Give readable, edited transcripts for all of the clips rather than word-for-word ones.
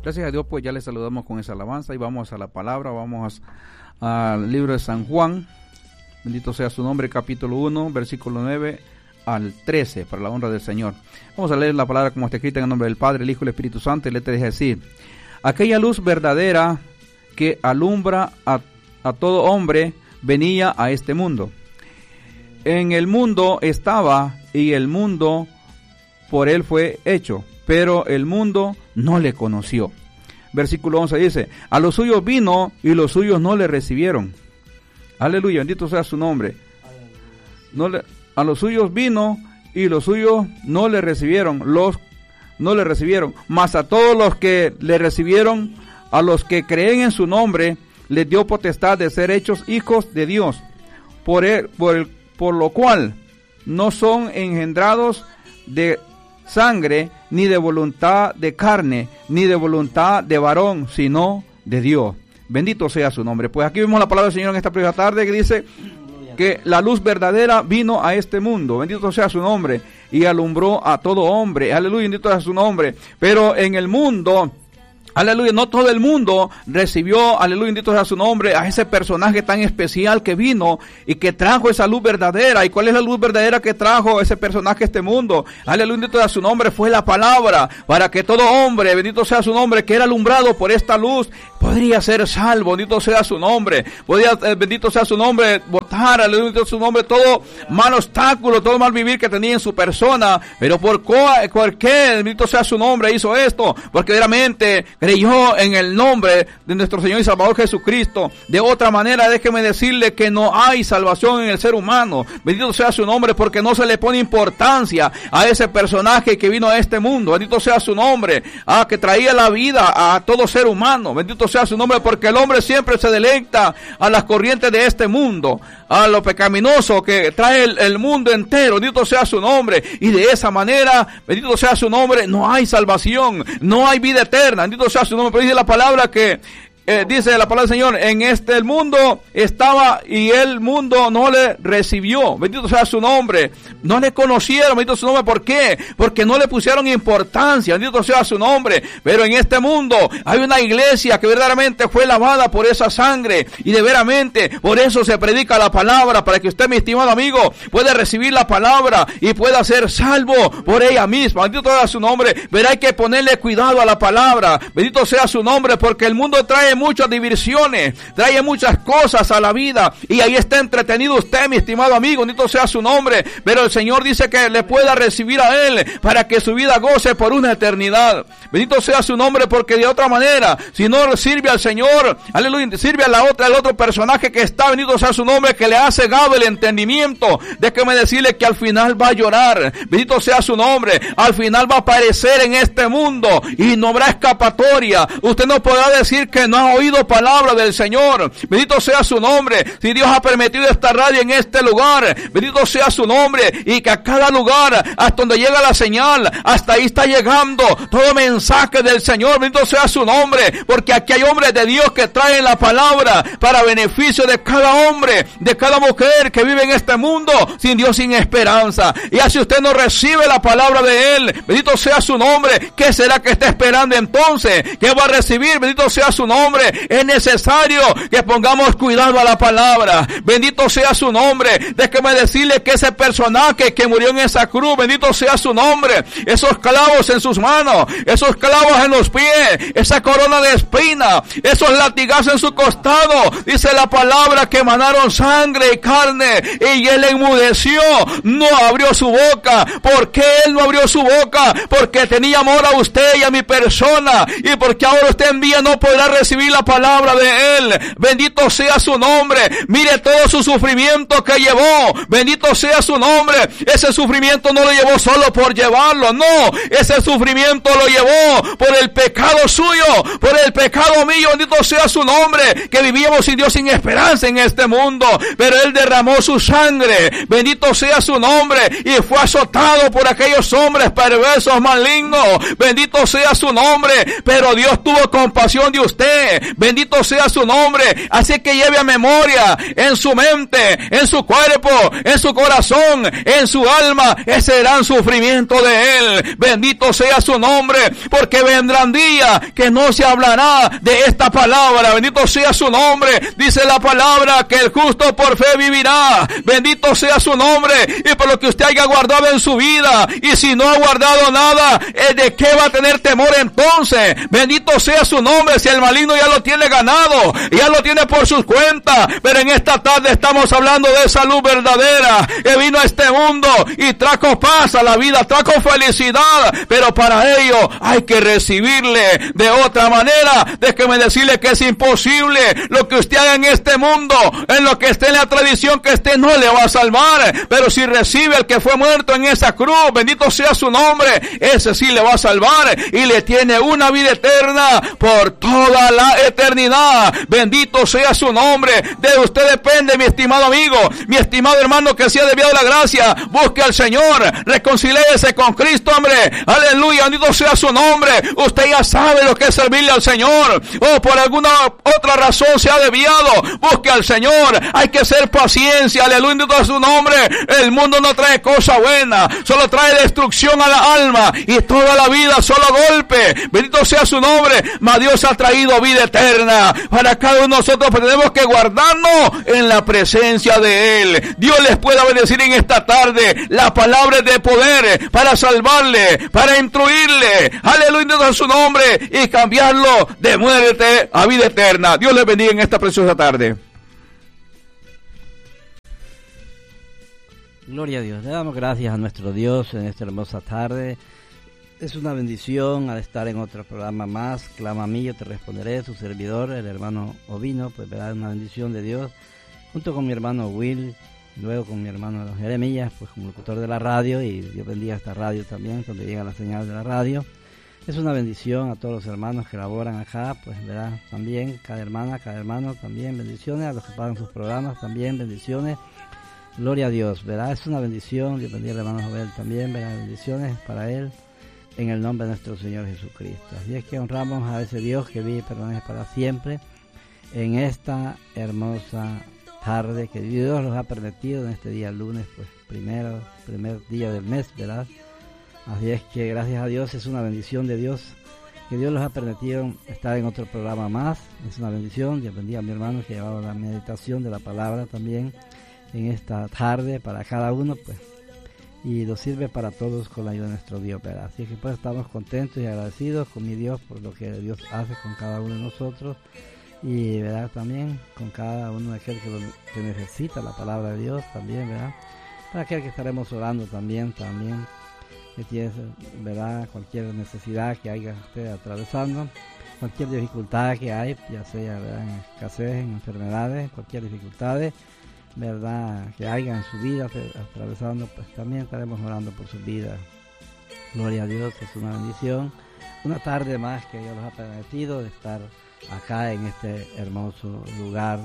Gracias a Dios, pues ya les saludamos con esa alabanza y vamos a la palabra, vamos al libro de San Juan, bendito sea su nombre, capítulo 1, versículo 9 al 13, para la honra del Señor. Vamos a leer la palabra como está escrita en el nombre del Padre, el Hijo y el Espíritu Santo, y le te deja decir: aquella luz verdadera que alumbra a todo hombre venía a este mundo. En el mundo estaba, y el mundo por él fue hecho, pero el mundo no le conoció. Versículo 11 dice: a los suyos vino, y los suyos no le recibieron. Aleluya, bendito sea su nombre. A los suyos vino, y los suyos no le recibieron. No le recibieron. Mas a todos los que le recibieron, a los que creen en su nombre, les dio potestad de ser hechos hijos de Dios. Por lo cual no son engendrados de sangre, ni de voluntad de carne, ni de voluntad de varón, sino de Dios. Bendito sea su nombre. Pues aquí vemos la palabra del Señor en esta primera tarde, que dice que la luz verdadera vino a este mundo. Bendito sea su nombre. Y alumbró a todo hombre. Aleluya, bendito sea su nombre. Pero en el mundo, aleluya, no todo el mundo recibió, aleluya, bendito sea su nombre, a ese personaje tan especial que vino y que trajo esa luz verdadera. ¿Y cuál es la luz verdadera que trajo ese personaje a este mundo? Aleluya, bendito sea su nombre, fue la palabra, para que todo hombre, bendito sea su nombre, que era alumbrado por esta luz, podría ser salvo. Bendito sea su nombre, podría, bendito sea su nombre, botar, aleluya, bendito sea su nombre, todo mal obstáculo, todo mal vivir que tenía en su persona. Pero ¿por qué, bendito sea su nombre, hizo esto? Porque verdaderamente creyó en el nombre de nuestro Señor y Salvador Jesucristo. De otra manera, déjeme decirle que no hay salvación en el ser humano. Bendito sea su nombre, porque no se le pone importancia a ese personaje que vino a este mundo. Bendito sea su nombre, que traía la vida a todo ser humano. Bendito sea su nombre, porque el hombre siempre se deleita a las corrientes de este mundo, a lo pecaminoso que trae el mundo entero. Bendito sea su nombre, y de esa manera, bendito sea su nombre, no hay salvación, no hay vida eterna. Bendito sea su nombre. Pero dice la palabra que dice la palabra del Señor: en el mundo estaba, y el mundo no le recibió. Bendito sea su nombre. No le conocieron. Bendito sea su nombre. ¿Por qué? Porque no le pusieron importancia. Bendito sea su nombre. Pero en este mundo hay una iglesia que verdaderamente fue lavada por esa sangre, y de veramente por eso se predica la palabra, para que usted, mi estimado amigo, pueda recibir la palabra y pueda ser salvo por ella misma. Bendito sea su nombre. Pero hay que ponerle cuidado a la palabra. Bendito sea su nombre, porque el mundo trae muchas diversiones, trae muchas cosas a la vida, y ahí está entretenido usted, mi estimado amigo. Bendito sea su nombre. Pero el Señor dice que le pueda recibir a Él, para que su vida goce por una eternidad. Bendito sea su nombre, porque de otra manera, si no sirve al Señor, aleluya, sirve al otro personaje que está, bendito sea su nombre, que le ha cegado el entendimiento. Déjeme decirle que al final va a llorar. Bendito sea su nombre. Al final va a aparecer en este mundo, y no habrá escapatoria. Usted no podrá decir que no ha oído palabra del Señor. Bendito sea su nombre. Si Dios ha permitido esta radio en este lugar, bendito sea su nombre, y que a cada lugar, hasta donde llega la señal, hasta ahí está llegando todo mensaje del Señor. Bendito sea su nombre, porque aquí hay hombres de Dios que traen la palabra para beneficio de cada hombre, de cada mujer que vive en este mundo sin Dios, sin esperanza. Y así usted no recibe la palabra de Él, bendito sea su nombre, ¿qué será que está esperando entonces? ¿Qué va a recibir? Bendito sea su nombre. Es necesario que pongamos cuidado a la palabra. Bendito sea su nombre. Déjeme decirle que ese personaje que murió en esa cruz, bendito sea su nombre, esos clavos en sus manos, esos clavos en los pies, esa corona de espina, esos latigazos en su costado, dice la palabra que emanaron sangre y carne, y Él enmudeció, no abrió su boca. ¿Por qué Él no abrió su boca? Porque tenía amor a usted y a mi persona, y porque ahora usted en día no podrá recibir la palabra de Él. Bendito sea su nombre. Mire todo su sufrimiento que llevó. Bendito sea su nombre. Ese sufrimiento no lo llevó solo por llevarlo, no. Ese sufrimiento lo llevó por el pecado suyo, por el pecado mío. Bendito sea su nombre, que vivíamos sin Dios, sin esperanza en este mundo. Pero Él derramó su sangre. Bendito sea su nombre. Y fue azotado por aquellos hombres perversos, malignos. Bendito sea su nombre. Pero Dios tuvo compasión de usted. fe. Bendito sea su nombre. Así que lleve a memoria en su mente, en su cuerpo, en su corazón, en su alma, ese gran sufrimiento de él. Bendito sea su nombre, porque vendrán días que no se hablará de esta palabra. Bendito sea su nombre. Dice la palabra que el justo por fe vivirá. Bendito sea su nombre. Y por lo que usted haya guardado en su vida, y si no ha guardado nada, ¿de qué va a tener temor entonces? Bendito sea su nombre, si el maligno ya lo tiene ganado, ya lo tiene por sus cuentas. Pero en esta tarde estamos hablando de salud verdadera, que vino a este mundo y trajo paz a la vida, trajo felicidad, pero para ello hay que recibirle. De otra manera, déjeme decirle que es imposible. Lo que usted haga en este mundo, en lo que esté en la tradición que esté, no le va a salvar. Pero si recibe al que fue muerto en esa cruz, bendito sea su nombre, ese sí le va a salvar y le tiene una vida eterna por toda la eternidad. Bendito sea su nombre. De usted depende, mi estimado amigo, mi estimado hermano, que sea desviado de la gracia. Busque al Señor, reconcilíese con Cristo, hombre. Aleluya, bendito sea su nombre. Usted ya sabe lo que es servirle al Señor, o por alguna otra razón se ha desviado. Busque al Señor. Hay que ser paciencia. Aleluya, bendito sea su nombre. El mundo no trae cosa buena, solo trae destrucción a la alma, y toda la vida solo golpe. Bendito sea su nombre. Mas Dios ha traído vida eterna para cada uno de nosotros, pero tenemos que guardarnos en la presencia de Él. Dios les pueda bendecir en esta tarde. La palabra es de poder para salvarle, para instruirle. Aleluya, bendito sea su nombre, y cambiarlo de muerte a vida eterna. Dios les bendiga en esta preciosa tarde. Gloria a Dios. Le damos gracias a nuestro Dios en esta hermosa tarde. Es una bendición al estar en otro programa más. Clama a mí, yo te responderé. Su servidor, el hermano Ovino, pues verá, una bendición de Dios. Junto con mi hermano Will, luego con mi hermano Jeremías, pues como locutor de la radio, y Dios bendiga esta radio también, donde llega la señal de la radio. Es una bendición a todos los hermanos que laboran acá, pues verá, también cada hermana, cada hermano, también bendiciones. A los que pagan sus programas, también bendiciones. Gloria a Dios, ¿verdad? Es una bendición. Dios bendiga al hermano Joel también, ¿verdad? Bendiciones para él en el nombre de nuestro Señor Jesucristo. Así es que honramos a ese Dios que vive y permanece para siempre en esta hermosa tarde que Dios nos ha permitido en este día lunes, pues primer día del mes, ¿verdad? Así es que gracias a Dios, es una bendición de Dios que Dios nos ha permitido estar en otro programa más. Es una bendición. Dios bendiga a mi hermano que llevaba la meditación de la palabra también en esta tarde para cada uno, pues, y lo sirve para todos con la ayuda de nuestro Dios, ¿verdad? Así que pues estamos contentos y agradecidos con mi Dios por lo que Dios hace con cada uno de nosotros, y verdad, también con cada uno de aquel que necesita la palabra de Dios también, ¿verdad? Para aquel que estaremos orando también, que tiene, ¿verdad?, cualquier necesidad que haya usted atravesando, cualquier dificultad que hay, ya sea, ¿verdad?, en escasez, en enfermedades, cualquier dificultad, ¿verdad?, que haya en su vida atravesando, pues también estaremos orando por su vida. Gloria a Dios, es una bendición. Una tarde más que Dios nos ha permitido de estar acá en este hermoso lugar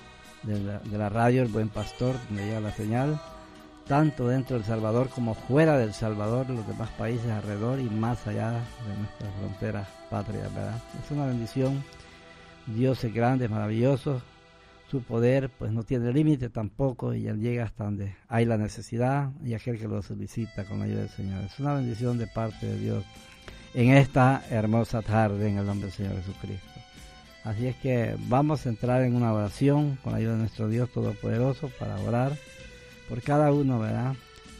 de la radio El Buen Pastor, donde llega la señal, tanto dentro del Salvador como fuera del Salvador, los demás países alrededor y más allá de nuestras fronteras patrias, ¿verdad? Es una bendición. Dios es grande, es maravilloso. Su poder pues no tiene límite tampoco, y Él llega hasta donde hay la necesidad y aquel que lo solicita con la ayuda del Señor. Es una bendición de parte de Dios en esta hermosa tarde en el nombre del Señor Jesucristo. Así es que vamos a entrar en una oración con la ayuda de nuestro Dios Todopoderoso para orar por cada uno, ¿verdad?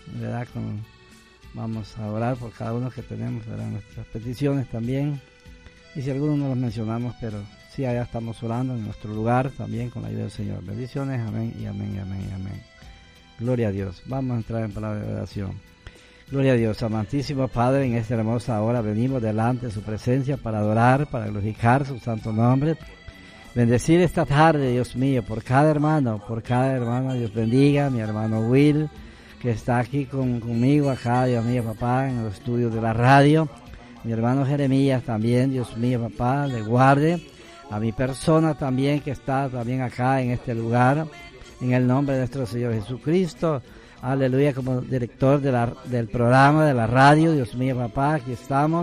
Vamos a orar por cada uno que tenemos, ¿verdad?, nuestras peticiones también. Y si algunos no los mencionamos, pero sí, allá estamos orando en nuestro lugar también con la ayuda del Señor. Bendiciones, amén y amén y amén y amén. Gloria a Dios. Vamos a entrar en palabra de oración. Gloria a Dios, amantísimo Padre, en esta hermosa hora venimos delante de su presencia para adorar, para glorificar su santo nombre. Bendecir esta tarde, Dios mío, por cada hermano, Dios bendiga a mi hermano Will, que está aquí conmigo acá, Dios mío, papá, en los estudios de la radio. Mi hermano Jeremías también, Dios mío, papá, le guarde. A mi persona también, que está también acá en este lugar, en el nombre de nuestro Señor Jesucristo. Aleluya, como director del programa de la radio, Dios mío, papá, aquí estamos.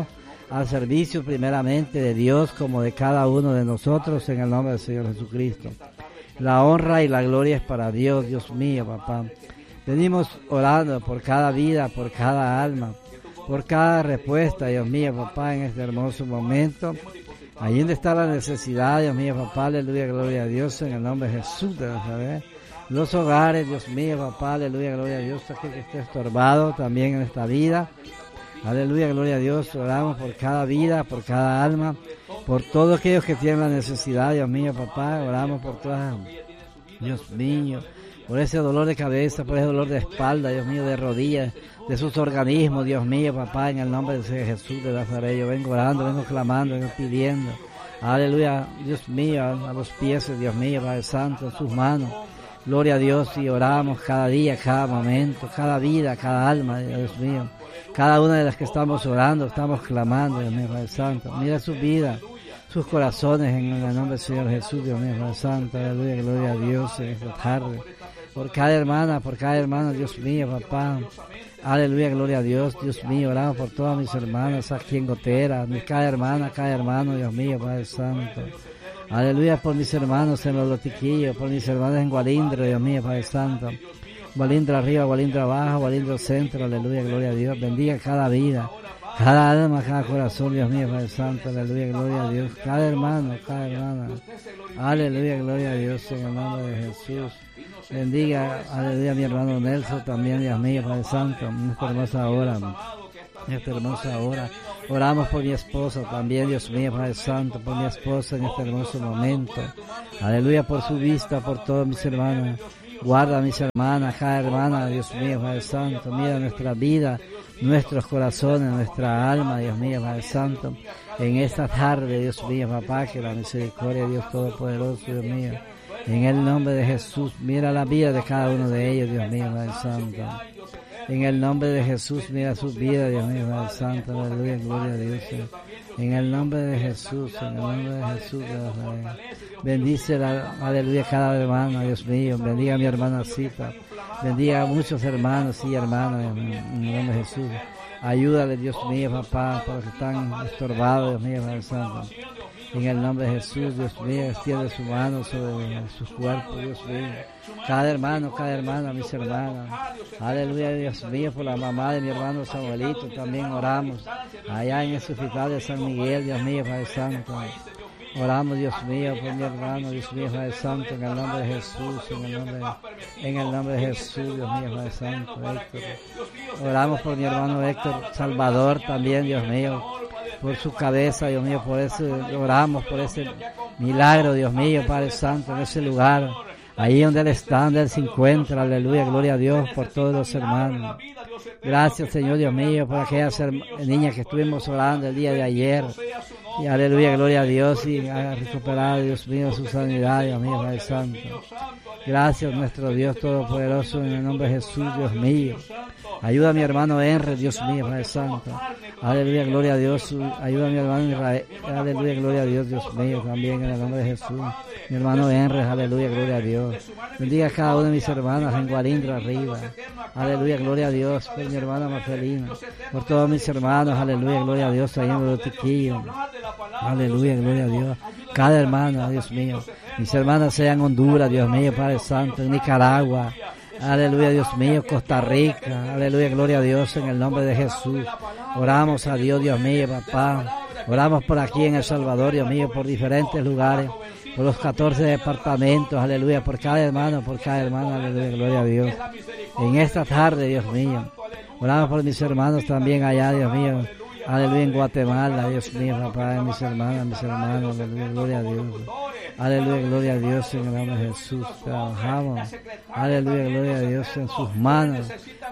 al servicio primeramente de Dios como de cada uno de nosotros, en el nombre del Señor Jesucristo. La honra y la gloria es para Dios, Dios mío, papá. Venimos orando por cada vida, por cada alma, por cada respuesta, Dios mío, papá, en este hermoso momento. Allí donde está la necesidad, Dios mío, papá, aleluya, gloria a Dios, en el nombre de Jesús de Nazaret. Los hogares, Dios mío, papá, aleluya, gloria a Dios, aquel que esté estorbado también en esta vida. Aleluya, gloria a Dios, oramos por cada vida, por cada alma, por todos aquellos que tienen la necesidad, Dios mío, papá, oramos por todas, Dios mío, por ese dolor de cabeza, por ese dolor de espalda, Dios mío, de rodillas, de sus organismos, Dios mío, papá, en el nombre de Jesús de Nazaret. Yo vengo orando, vengo clamando, vengo pidiendo, aleluya, Dios mío, a los pies de Dios mío, Padre Santo, en sus manos. Gloria a Dios, y oramos cada día, cada momento, cada vida, cada alma, Dios mío. Cada una de las que estamos orando, estamos clamando, Dios mío, Padre Santo. Mira su vida, sus corazones en el nombre del Señor Jesús, Dios mío, Padre Santo. Aleluya, gloria a Dios en esta tarde. Por cada hermano, Dios mío, papá. Aleluya, gloria a Dios, Dios mío. Oramos por todas mis hermanas aquí en Gotera, cada hermano, Dios mío, Padre Santo. Aleluya, por mis hermanos en los Lotiquillos, por mis hermanos en Gualindro, Dios mío, Padre Santo. Gualindro arriba, Gualindro abajo, Gualindro centro, aleluya, gloria a Dios. Bendiga cada vida, cada alma, cada corazón, Dios mío, Padre Santo, aleluya, gloria a Dios. Cada hermano, cada hermana, aleluya, gloria a Dios, en el nombre de Jesús. Bendiga, aleluya, mi hermano Nelson también, Dios mío, Padre Santo, en esta hermosa hora. Oramos por mi esposa también, Dios mío, Padre Santo, por mi esposa en este hermoso momento. Aleluya, por su vista, por todos mis hermanos. Guarda a mis hermanas, cada hermana, Dios mío, Padre Santo. Mira nuestra vida, nuestros corazones, nuestra alma, Dios mío, Padre Santo. En esta tarde, Dios mío, papá, que la misericordia de Dios Todopoderoso, Dios mío. En el nombre de Jesús, mira la vida de cada uno de ellos, Dios mío, Padre Santo. En el nombre de Jesús, mira su vida, Dios mío, Padre Santo, aleluya, gloria a Dios. En el nombre de Jesús, bendice, aleluya, cada hermana, Dios mío, bendiga a mi hermana Cita, bendiga a muchos hermanos y hermanas, en el nombre de Jesús. Ayúdale, Dios mío, papá, para los que están estorbados, Dios mío, Padre Santo. En el nombre de Jesús, Dios mío, extiende su mano sobre sus cuerpos, Dios mío. Cada hermano, cada hermana, mis hermanas. Aleluya, Dios mío, por la mamá de mi hermano Samuelito, también oramos. Allá en el hospital de San Miguel, Dios mío, Padre Santo. Oramos, Dios mío, por mi hermano, Dios mío, Padre Santo, en el nombre de Jesús, en el nombre de Jesús, Dios mío, Padre Santo, Héctor. Oramos por mi hermano Héctor Salvador también, Dios mío, por su cabeza, Dios mío, por ese, oramos por ese milagro, Dios mío, Padre Santo, en ese lugar, ahí donde él está, donde él se encuentra, aleluya, gloria a Dios, por todos los hermanos. Gracias, Señor, Dios mío, por aquellas niñas que estuvimos orando el día de ayer. Y aleluya, gloria a Dios, y ha recuperado, Dios mío, su sanidad, Dios mío, Padre Santo. Gracias, nuestro Dios Todopoderoso, en el nombre de Jesús, Dios mío. Ayuda a mi hermano Henry, Dios mío, Padre Santo. Aleluya, gloria a Dios. Ayuda a mi hermano Israel. Aleluya, gloria a Dios, Dios mío, también en el nombre de Jesús. Mi hermano Henry, aleluya, gloria a Dios. Bendiga a cada una de mis hermanas en Gualindro arriba. Aleluya, gloria a Dios. Por mi hermana Marcelina. Por todos mis hermanos, aleluya, gloria a Dios. Ahí en los Tiquillos. Aleluya, gloria a Dios. Cada hermana, Dios mío. Mis hermanas sean Honduras, Dios mío, Padre Santo, en Nicaragua. Aleluya, Dios mío, Costa Rica. Aleluya, gloria a Dios, en el nombre de Jesús. Oramos a Dios, Dios mío, papá. Oramos por aquí en El Salvador, Dios mío, por diferentes lugares, por los 14 departamentos, aleluya, por cada hermano, aleluya, gloria a Dios. En esta tarde, Dios mío, oramos por mis hermanos también allá, Dios mío. Aleluya, en Guatemala, Dios mío, papá, mis hermanos, aleluya, gloria a Dios. Aleluya, gloria a Dios, en el nombre de Jesús. Trabajamos. Aleluya, gloria a Dios en sus manos.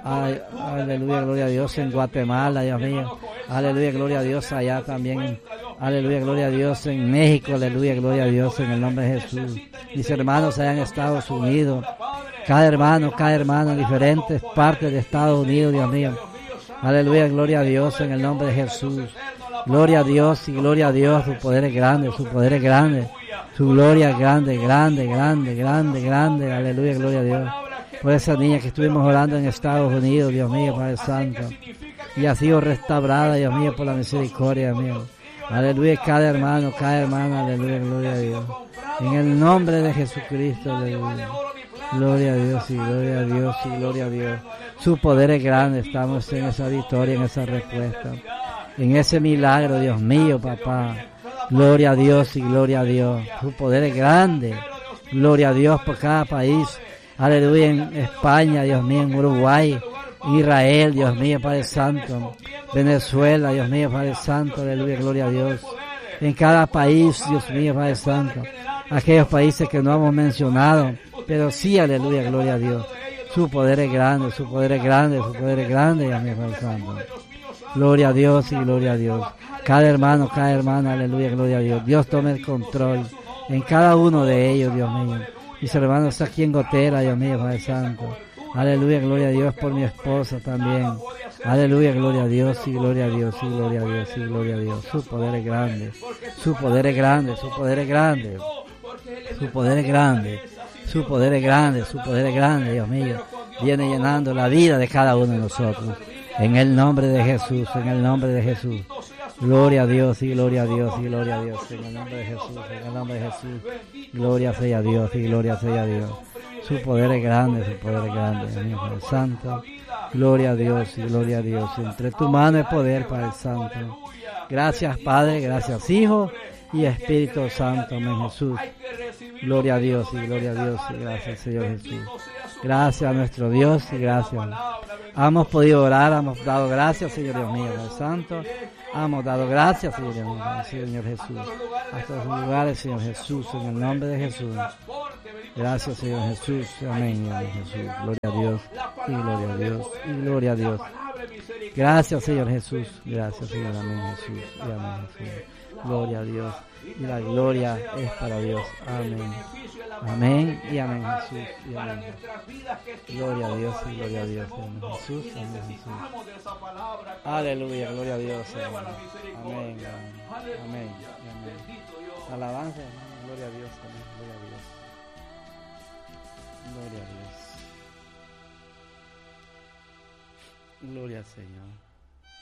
Aleluya, gloria a Dios en Guatemala, Dios mío. Aleluya, gloria a Dios allá también. Aleluya, gloria a Dios en México. Aleluya, gloria a Dios en el nombre de Jesús. Mis hermanos allá en Estados Unidos. Cada hermano, cada hermana en diferentes partes de Estados Unidos, Dios mío. Aleluya, gloria a Dios en el nombre de Jesús. Gloria a Dios y gloria a Dios. Su poder es grande, su poder es grande. Su gloria es grande, grande, grande, grande, grande. Aleluya, gloria a Dios. Por esa niña que estuvimos orando en Estados Unidos, Dios mío, Padre Santo. y ha sido restaurada, Dios mío, por la misericordia, Dios mío. Aleluya, cada hermano, cada hermana, aleluya, gloria a Dios. En el nombre de Jesucristo, aleluya. Gloria a Dios y gloria a Dios y gloria a Dios. Su poder es grande, estamos en esa victoria, en esa respuesta, en ese milagro, Dios mío, papá. Gloria a Dios y gloria a Dios. Su poder es grande. Gloria a Dios por cada país. Aleluya, en España, Dios mío, en Uruguay, Israel, Dios mío, Padre Santo. Venezuela, Dios mío, Padre Santo, aleluya, gloria a Dios. En cada país, Dios mío, Padre Santo. Aquellos países que no hemos mencionado, pero sí, aleluya, gloria a Dios. Su poder es grande, su poder es grande, su poder es grande, Dios mío, Padre Santo. Gloria a Dios y gloria a Dios. Cada hermano, cada hermana, aleluya, gloria a Dios. Dios tome el control en cada uno de ellos, Dios mío. Mis hermanos aquí en Gotera, Dios mío, Padre Santo. Aleluya, gloria a Dios por mi esposa también. Aleluya, gloria a Dios y gloria a Dios y gloria a Dios y gloria a Dios. Su poder es grande, su poder es grande, su poder es grande. Su poder es grande, su poder es grande, su poder es grande, Dios mío. Viene llenando la vida de cada uno de nosotros. En el nombre de Jesús, en el nombre de Jesús. Gloria a Dios y gloria a Dios y gloria a Dios. En el nombre de Jesús, en el nombre de Jesús. Gloria sea a Dios y gloria sea a Dios. Su poder es grande, su poder es grande, Dios mío, Padre Santo. Gloria a Dios y gloria a Dios. Entre tu mano es poder, Padre Santo. Gracias, Padre, gracias, Hijo y Espíritu Santo, amén, Jesús. Gloria a Dios y gloria a Dios y gracias, Señor Jesús. Gracias a nuestro Dios y gracias. Hemos podido orar, hemos dado gracias, Señor Dios mío, Padre Santo. Hemos dado gracias, Señor Dios mío, Señor Jesús. Hasta los lugares, Señor Jesús, en el nombre de Jesús. Gracias, Señor Jesús. Amén, amén, Jesús. Gloria a Dios y gloria a Dios y gloria a Dios. Gracias, Señor Jesús. Gracias, Señor. Amén, Jesús. Y amén, Jesús. Gloria a Dios. Y la gloria es para Dios. Amén. Amén y amén, Jesús. Y amén. Gloria a Dios y gloria a Dios. Amén, Jesús. Amén, Jesús. Aleluya, gloria a Dios. Amén. Amén. Amén. Amén. Alabanza. Gloria a Dios. Amén. Gloria a Dios. Gloria a Dios. Gloria al Señor.